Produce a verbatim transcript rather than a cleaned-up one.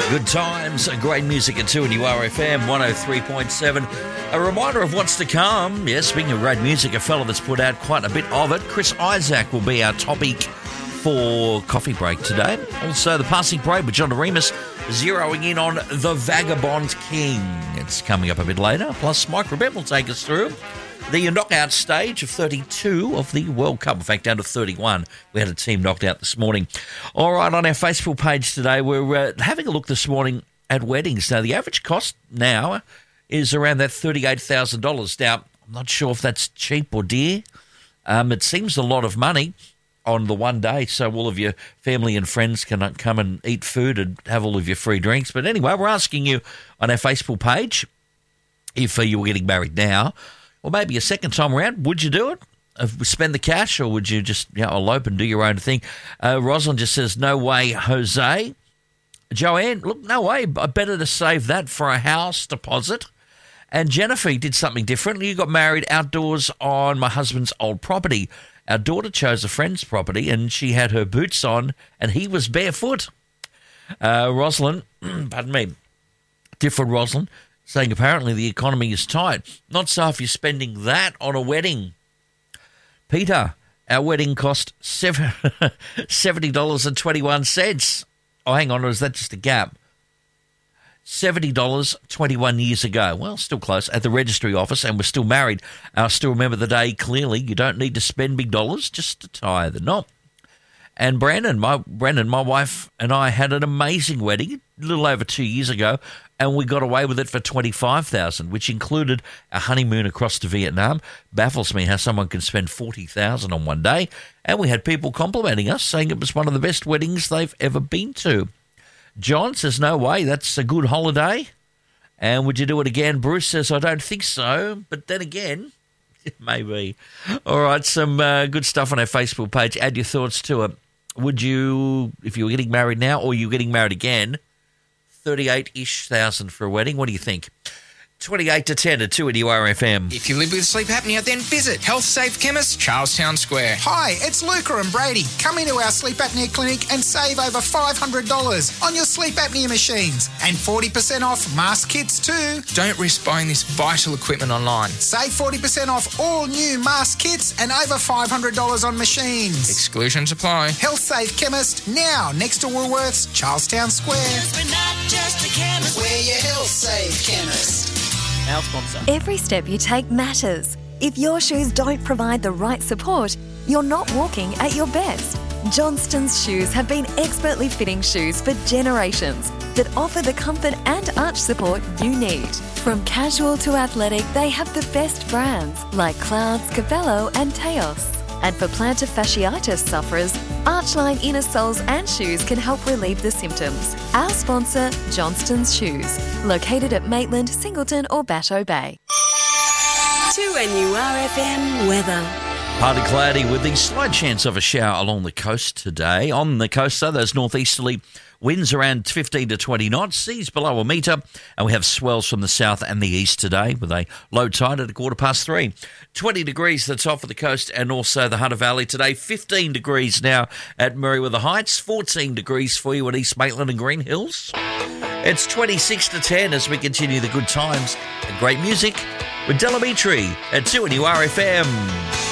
Good times, great music at two and you R F M one oh three point seven. A reminder of what's to come. Yes, speaking of great music, a fellow that's put out quite a bit of it, Chris Isaak, will be our topic for Coffee Break today. Also, the Passing Parade with John Doremus, zeroing in on the Vagabond King. It's coming up a bit later. Plus, Mike Rebet will take us through the knockout stage of thirty-two of the World Cup. In fact, down to thirty-one. We had a team knocked out this morning. All right, on our Facebook page today, we're uh, having a look this morning at weddings. Now, the average cost now is around that thirty-eight thousand dollars. Now, I'm not sure if that's cheap or dear. Um, it seems a lot of money on the one day, so all of your family and friends can come and eat food and have all of your free drinks. But anyway, we're asking you on our Facebook page if uh, you were getting married now, or maybe a second time around, would you do it? Uh, spend the cash, or would you just you know, elope and do your own thing? Uh, Rosalind just says, no way, Jose. Joanne, look, no way. Better to save that for a house deposit. And Jennifer did something different. You got married outdoors on my husband's old property. Our daughter chose a friend's property, and she had her boots on, and he was barefoot. Uh, Rosalind, pardon me, different Rosalind, saying apparently the economy is tight. Not so if you're spending that on a wedding. Peter, our wedding cost seventy dollars and twenty-one cents. Oh, hang on, or is that just a gap? seventy dollars twenty-one years ago. Well, still close, at the registry office, and we're still married. I still remember the day clearly. You don't need to spend big dollars just to tie the knot. And Brandon, my Brandon, my wife and I had an amazing wedding a little over two years ago, and we got away with it for twenty-five thousand dollars, which included a honeymoon across to Vietnam. Baffles me how someone can spend forty thousand dollars on one day. And we had people complimenting us, saying it was one of the best weddings they've ever been to. John says, no way, that's a good holiday. And would you do it again? Bruce says, I don't think so. But then again, maybe. All right, some uh, good stuff on our Facebook page. Add your thoughts to it. Would you, if you were getting married now or you're getting married again, thirty-eight-ish thousand for a wedding, what do you think? twenty-eight to ten at two at U R F M. If you live with sleep apnea, then visit Health Safe Chemist, Charlestown Square. Hi, it's Luca and Brady. Come into our sleep apnea clinic and save over five hundred dollars on your sleep apnea machines and forty percent off mask kits too. Don't risk buying this vital equipment online. Save forty percent off all new mask kits and over five hundred dollars on machines. Exclusions apply. Health Safe Chemist, now next to Woolworths, Charlestown Square. We're not just a chemist, we're your Health Safe Chemist. Our sponsor. Every step you take matters. If your shoes don't provide the right support, you're not walking at your best. Johnston's shoes have been expertly fitting shoes for generations that offer the comfort and arch support you need. From casual to athletic, they have the best brands like Clouds, Cabello and Teos. And for plantar fasciitis sufferers, Archline inner soles and shoes can help relieve the symptoms. Our sponsor, Johnston's Shoes, located at Maitland, Singleton or Batteau Bay. two N U R F M weather. Partly cloudy with the slight chance of a shower along the coast today. On the coast, though, those northeasterly winds around fifteen to twenty knots, seas below a metre, and we have swells from the south and the east today with a low tide at a quarter past three. twenty degrees that's off of the coast and also the Hunter Valley today. fifteen degrees now at Merriweather Heights, fourteen degrees for you at East Maitland and Green Hills. It's twenty-six to ten as we continue the good times and great music with Delamitri at two N U R F M.